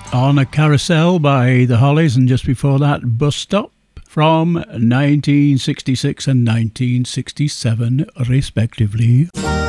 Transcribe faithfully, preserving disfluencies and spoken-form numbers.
On a Carousel by the Hollies, and just before that, Bus Stop from nineteen sixty-six and nineteen sixty-seven, respectively.